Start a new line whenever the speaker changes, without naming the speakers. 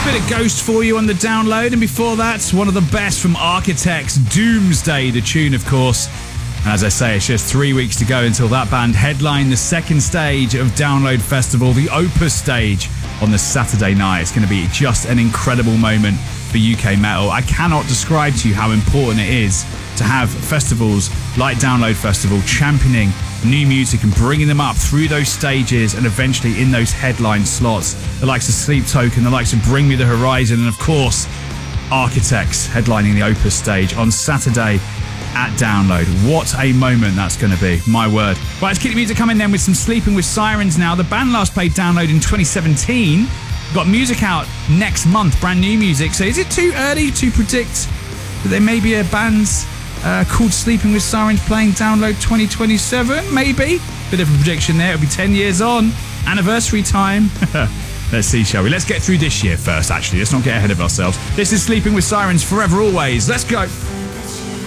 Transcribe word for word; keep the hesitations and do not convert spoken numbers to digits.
Bit of Ghost for you on the download, and before that, one of the best from Architects, Doomsday, the tune, of course. And as I say, it's just three weeks to go until that band headline the second stage of Download Festival, the Opus stage, on the Saturday night. It's going to be just an incredible moment for U K metal. I cannot describe to you how important it is to have festivals like Download Festival championing new music and bringing them up through those stages and eventually in those headline slots. The likes of Sleep Token, the likes of Bring Me the Horizon, and of course, Architects headlining the Opus stage on Saturday at Download. What a moment that's going to be, my word. Right, let's keep the music coming then with some Sleeping with Sirens now. The band last played Download in twenty seventeen. We've got music out next month, brand new music. So is it too early to predict that there may be a band uh, called Sleeping with Sirens playing Download twenty twenty-seven? Maybe. Bit of a prediction there. It'll be ten years on. Anniversary time. Let's see, shall we? Let's get through this year first, actually. Let's not get ahead of ourselves. This is Sleeping with Sirens, Forever Always. Let's go.